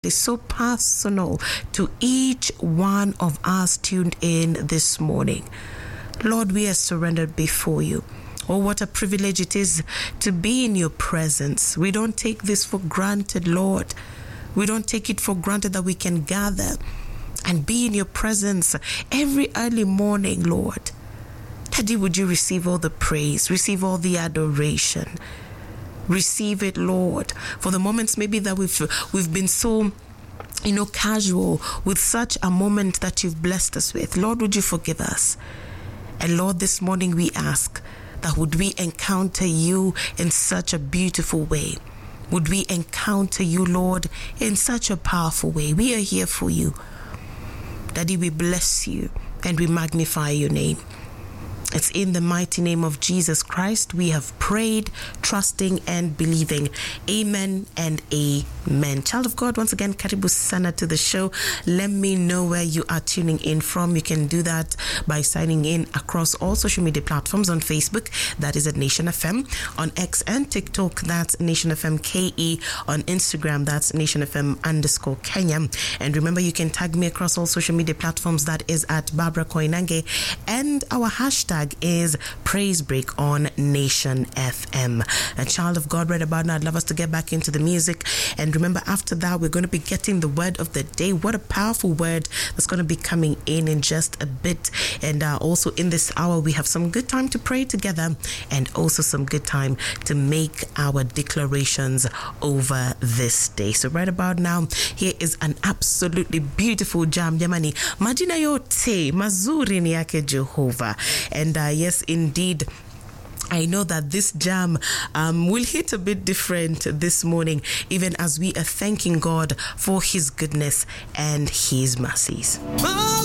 is so personal to each one of us tuned in this morning. Lord, we are surrendered before you. Oh, what a privilege it is to be in your presence. We don't take this for granted, Lord. We don't take it for granted that we can gather and be in your presence every early morning, Lord. Daddy, would you receive all the praise, receive all the adoration. Receive it, Lord, for the moments maybe that we've been so, casual with such a moment that you've blessed us with. Lord, would you forgive us? And Lord, this morning we ask that would we encounter you in such a beautiful way? Would we encounter you, Lord, in such a powerful way? We are here for you. Daddy, we bless you and we magnify your name. It's in the mighty name of Jesus Christ we have prayed, trusting and believing. Amen and amen. Child of God, once again, karibu sana to the show. Let me know where you are tuning in from. You can do that by signing in across all social media platforms. On Facebook, that is at Nation FM. On X and TikTok, that's Nation FM KE. On Instagram, that's Nation FM _Kenya. And remember, you can tag me across all social media platforms. That is at Barbara Koinange. And our hashtag is Praise Break on Nation FM. A child of God, right about now, I'd love us to get back into the music. And remember, after that, we're going to be getting the word of the day. What a powerful word that's going to be coming in just a bit. And also in this hour, we have some good time to pray together and also some good time to make our declarations over this day. So right about now, here is an absolutely beautiful jam. Jamani, majina yote mazuri ni yake Jehovah. And yes, indeed, I know that this jam will hit a bit different this morning, even as we are thanking God for his goodness and his mercies.